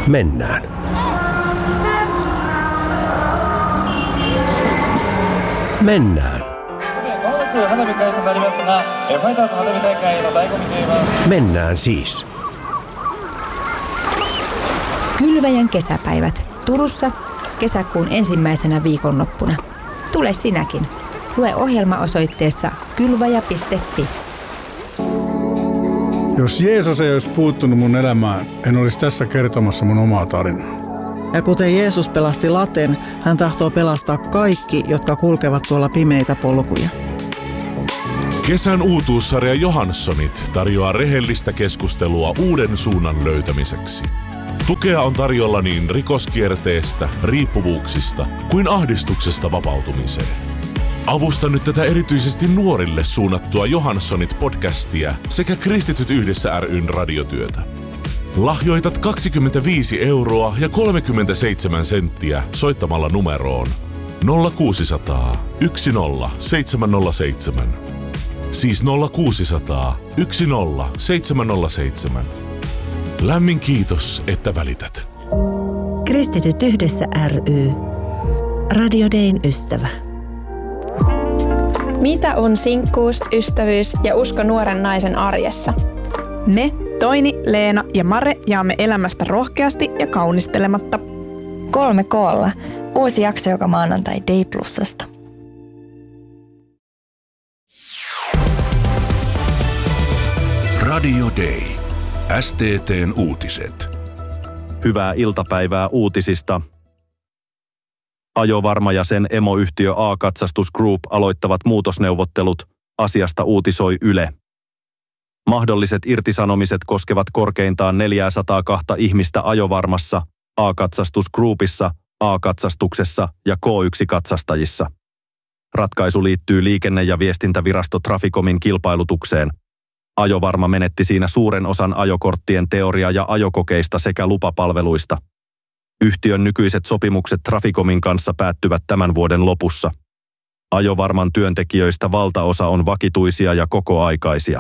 Mennään. Mennään. Mennään siis. Kylväjän kesäpäivät Turussa kesäkuun ensimmäisenä viikonloppuna. Tule sinäkin. Lue ohjelma osoitteessa kylväjä.fi. Jos Jeesus ei olisi puuttunut mun elämään, en olisi tässä kertomassa mun omaa tarinaa. Ja kuten Jeesus pelasti Laten, hän tahtoo pelastaa kaikki, jotka kulkevat tuolla pimeitä polkuja. Kesän uutuussarja Johanssonit tarjoaa rehellistä keskustelua uuden suunnan löytämiseksi. Tukea on tarjolla niin rikoskierteestä, riippuvuuksista kuin ahdistuksesta vapautumiseen. Avusta nyt tätä erityisesti nuorille suunnattua Johanssonit-podcastia sekä Kristityt yhdessä ry:n radiotyötä. Lahjoitat 25 € ja 37 senttiä soittamalla numeroon 0600 10 707. Siis 0600 10 707. Lämmin kiitos, että välität. Kristityt yhdessä ry. Radio Dayn ystävä. Mitä on sinkkuus, ystävyys ja usko nuoren naisen arjessa? Me, Toini, Leena ja Mare jaamme elämästä rohkeasti ja kaunistelematta. 3K:lla. Uusi jakso joka maanantai Day Plusasta. Radio Day. STT:n uutiset. Hyvää iltapäivää uutisista. Ajovarma ja sen emoyhtiö A-Katsastus Group aloittavat muutosneuvottelut, asiasta uutisoi Yle. Mahdolliset irtisanomiset koskevat korkeintaan 402 ihmistä Ajovarmassa, A-Katsastus Groupissa, A-Katsastuksessa ja K1-katsastajissa. Ratkaisu liittyy Liikenne- ja viestintävirasto Traficomin kilpailutukseen. Ajovarma menetti siinä suuren osan ajokorttien teoria- ja ajokokeista sekä lupapalveluista. Yhtiön nykyiset sopimukset Traficomin kanssa päättyvät tämän vuoden lopussa. Ajovarman työntekijöistä valtaosa on vakituisia ja kokoaikaisia.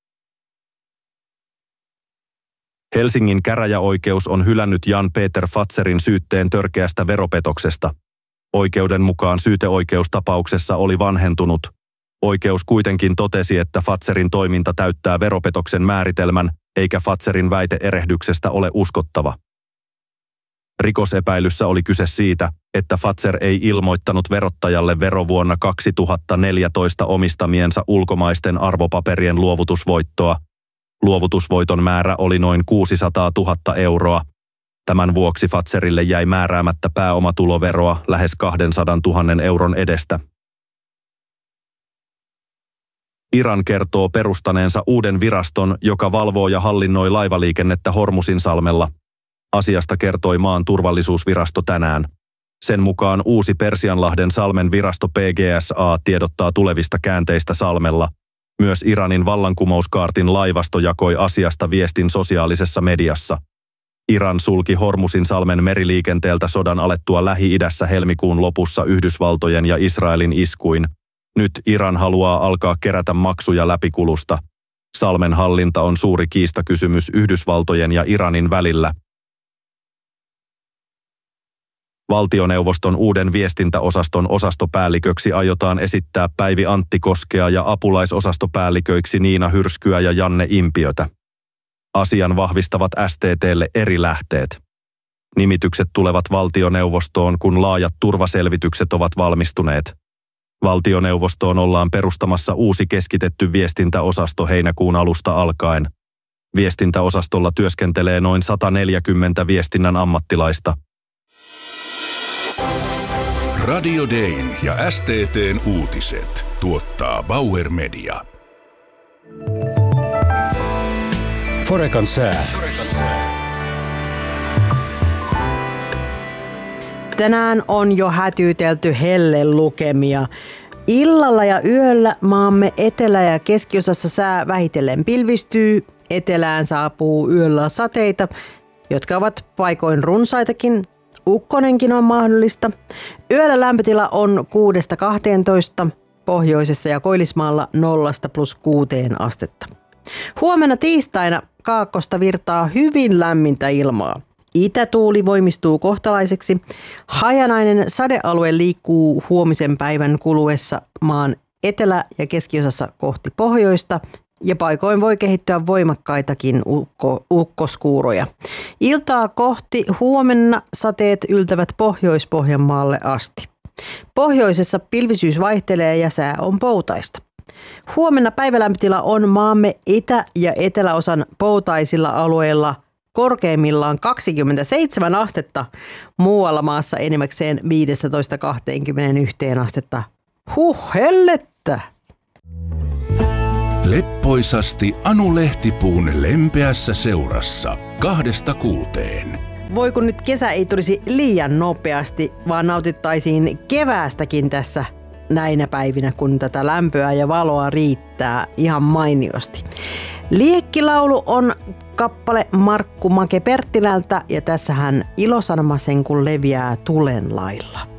Helsingin käräjäoikeus on hylännyt Jan-Peter Fatzerin syytteen törkeästä veropetoksesta. Oikeuden mukaan syyteoikeustapauksessa oli vanhentunut. Oikeus kuitenkin totesi, että Fatzerin toiminta täyttää veropetoksen määritelmän, eikä Fatzerin väite erehdyksestä ole uskottava. Rikosepäilyssä oli kyse siitä, että Fatzer ei ilmoittanut verottajalle verovuonna 2014 omistamiensa ulkomaisten arvopaperien luovutusvoittoa. Luovutusvoiton määrä oli noin 600 000 €. Tämän vuoksi Fatzerille jäi määräämättä pääomatuloveroa lähes 200 000 € edestä. Iran kertoo perustaneensa uuden viraston, joka valvoo ja hallinnoi laivaliikennettä Hormuzinsalmella. Asiasta kertoi maan turvallisuusvirasto tänään. Sen mukaan uusi Persianlahden salmen virasto PGSA tiedottaa tulevista käänteistä salmella. Myös Iranin vallankumouskaartin laivasto jakoi asiasta viestin sosiaalisessa mediassa. Iran sulki Hormuzinsalmen meriliikenteeltä sodan alettua Lähi-idässä helmikuun lopussa Yhdysvaltojen ja Israelin iskuin. Nyt Iran haluaa alkaa kerätä maksuja läpikulusta. Salmen hallinta on suuri kiistakysymys Yhdysvaltojen ja Iranin välillä. Valtioneuvoston uuden viestintäosaston osastopäälliköksi aiotaan esittää Päivi Antti Koskea ja apulaisosastopäälliköiksi Niina Hyrskyä ja Janne Impiötä. Asian vahvistavat STT:lle eri lähteet. Nimitykset tulevat valtioneuvostoon, kun laajat turvaselvitykset ovat valmistuneet. Valtioneuvostoon ollaan perustamassa uusi keskitetty viestintäosasto heinäkuun alusta alkaen. Viestintäosastolla työskentelee noin 140 viestinnän ammattilaista. Radio Dayn ja STT:n uutiset tuottaa Bauer Media. Forekan sää. Tänään on jo hätyytelty hellelukemia. Illalla ja yöllä maamme etelä- ja keskiosassa sää vähitellen pilvistyy. Etelään saapuu yöllä sateita, jotka ovat paikoin runsaitakin. Ukkonenkin on mahdollista. Yöllä lämpötila on 6–12, pohjoisessa ja Koillismaalla 0–+6 astetta. Huomenna tiistaina Kaakkosta virtaa hyvin lämmintä ilmaa. Itätuuli voimistuu kohtalaiseksi. Hajanainen sadealue liikkuu huomisen päivän kuluessa maan etelä- ja keskiosassa kohti pohjoista ja paikoin voi kehittyä voimakkaitakin ukkoskuuroja. Iltaa kohti huomenna sateet yltävät Pohjois-Pohjanmaalle asti. Pohjoisessa pilvisyys vaihtelee ja sää on poutaista. Huomenna päivälämpötila on maamme itä- ja eteläosan poutaisilla alueilla korkeimmillaan 27 astetta, muualla maassa enimmäkseen 15-21 astetta. Hellettä! Leppoisasti Anu Lehtipuun lempeässä seurassa 2-6. Voi kun nyt kesä ei tulisi liian nopeasti, vaan nautittaisiin keväästäkin tässä näinä päivinä, kun tätä lämpöä ja valoa riittää ihan mainiosti. Liekkilaulu on kappale Markku Make Perttilältä ja tässähän ilosanomasen kun leviää tulen lailla.